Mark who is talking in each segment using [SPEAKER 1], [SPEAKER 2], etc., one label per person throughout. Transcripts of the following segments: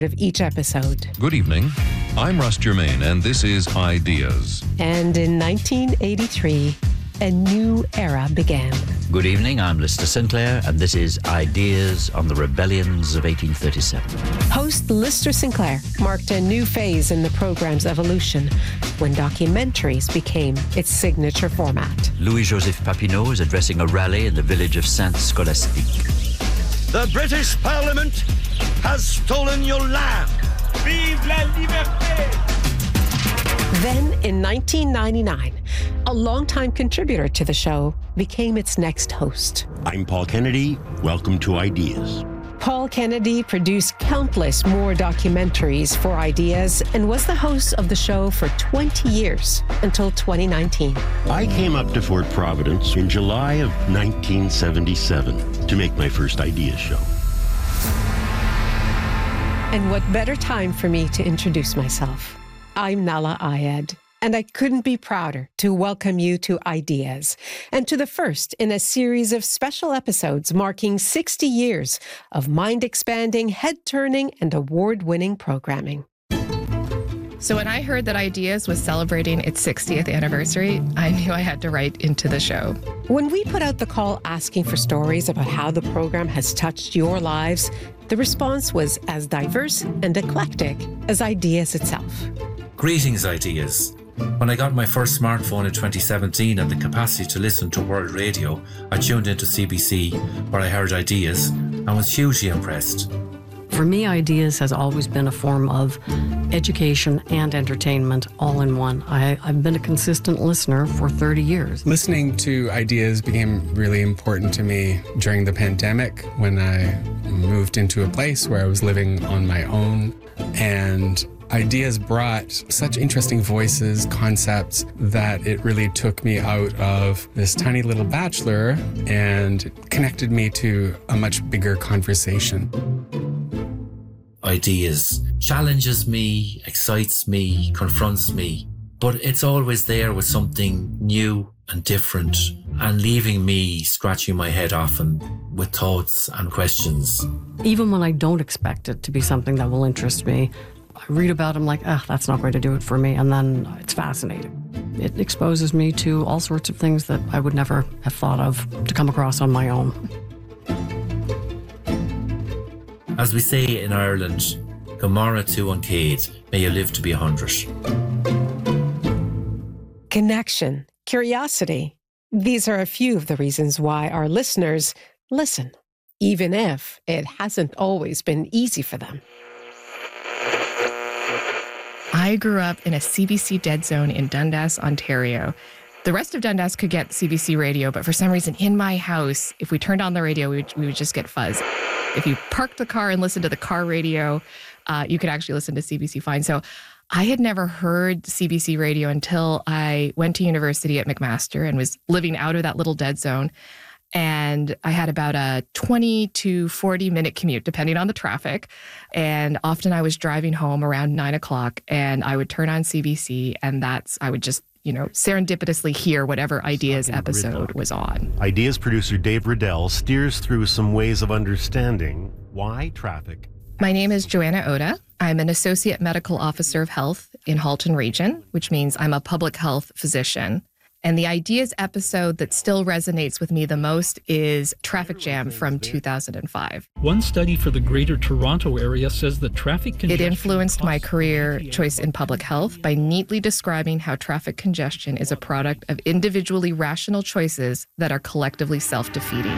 [SPEAKER 1] of each episode.
[SPEAKER 2] Good evening. I'm Russ Germain, and this is Ideas.
[SPEAKER 1] And in 1983, a new era began.
[SPEAKER 3] Good evening, I'm Lister Sinclair, and this is Ideas on the Rebellions of 1837.
[SPEAKER 1] Host Lister Sinclair marked a new phase in the program's evolution when documentaries became its signature format.
[SPEAKER 3] Louis-Joseph Papineau is addressing a rally in the village of Saint-Scholastique.
[SPEAKER 4] The British Parliament has stolen your land. Vive la liberté!
[SPEAKER 1] Then, in 1999, a longtime contributor to the show became its next host.
[SPEAKER 5] I'm Paul Kennedy. Welcome to Ideas.
[SPEAKER 1] Paul Kennedy produced countless more documentaries for Ideas and was the host of the show for 20 years until 2019.
[SPEAKER 5] I came up to Fort Providence in July of 1977 to make my first Ideas show.
[SPEAKER 1] And what better time for me to introduce myself? I'm Nahlah Ayed, and I couldn't be prouder to welcome you to Ideas, and to the first in a series of special episodes marking 60 years of mind-expanding, head-turning, and award-winning programming.
[SPEAKER 6] So when I heard that Ideas was celebrating its 60th anniversary, I knew I had to write into the show.
[SPEAKER 1] When we put out the call asking for stories about how the program has touched your lives, the response was as diverse and eclectic as Ideas itself.
[SPEAKER 7] Greetings, Ideas. When I got my first smartphone in 2017 and the capacity to listen to world radio, I tuned into CBC, where I heard Ideas, and was hugely impressed.
[SPEAKER 8] For me, Ideas has always been a form of education and entertainment all in one. I've been a consistent listener for 30 years.
[SPEAKER 9] Listening to Ideas became really important to me during the pandemic when I moved into a place where I was living on my own, and Ideas brought such interesting voices, concepts, that it really took me out of this tiny little bachelor and connected me to a much bigger conversation.
[SPEAKER 7] Ideas challenges me, excites me, confronts me, but it's always there with something new and different, and leaving me scratching my head often with thoughts and questions.
[SPEAKER 8] Even when I don't expect it to be something that will interest me, I read about them like, that's not going to do it for me, and then it's fascinating. It exposes me to all sorts of things that I would never have thought of to come across on my own.
[SPEAKER 7] As we say in Ireland, Gomorrah to Uncade, may you live to be 100.
[SPEAKER 1] Connection, curiosity. These are a few of the reasons why our listeners listen, even if it hasn't always been easy for them.
[SPEAKER 6] I grew up in a CBC dead zone in Dundas, Ontario. The rest of Dundas could get CBC radio, but for some reason in my house, if we turned on the radio, we would just get fuzz. If you parked the car and listened to the car radio, you could actually listen to CBC fine. So I had never heard CBC radio until I went to university at McMaster and was living out of that little dead zone. And I had about a 20 to 40 minute commute, depending on the traffic. And often I was driving home around 9 o'clock and I would turn on CBC, and I would just, serendipitously hear whatever Ideas episode was on.
[SPEAKER 10] Ideas producer Dave Riddell steers through some ways of understanding why traffic.
[SPEAKER 6] My name is Joanna Oda. I'm an Associate Medical Officer of Health in Halton Region, which means I'm a public health physician. And the Ideas episode that still resonates with me the most is Traffic Jam from 2005.
[SPEAKER 11] One study for the Greater Toronto area says that traffic congestion...
[SPEAKER 6] It influenced my career choice in public health by neatly describing how traffic congestion is a product of individually rational choices that are collectively self-defeating.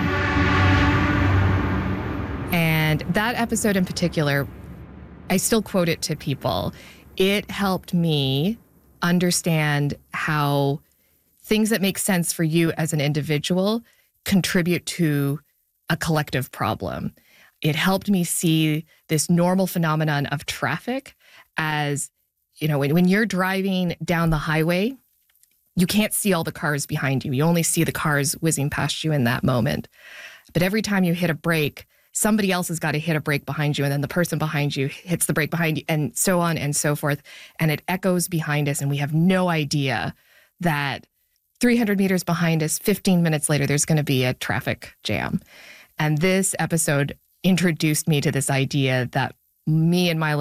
[SPEAKER 6] And that episode in particular, I still quote it to people. It helped me understand how things that make sense for you as an individual contribute to a collective problem. It helped me see this normal phenomenon of traffic as, when you're driving down the highway, you can't see all the cars behind you. You only see the cars whizzing past you in that moment. But every time you hit a brake, somebody else has got to hit a brake behind you, and then the person behind you hits the brake behind you, and so on and so forth. And it echoes behind us, and we have no idea that 300 meters behind us, 15 minutes later, there's going to be a traffic jam. And this episode introduced me to this idea that me and my